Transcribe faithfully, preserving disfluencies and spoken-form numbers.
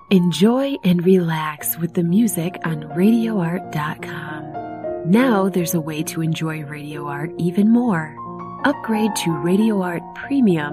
Enjoy and relax with the music on radio art dot com. Now there's a way to enjoy Radio Art even more. Upgrade to Radio Art Premium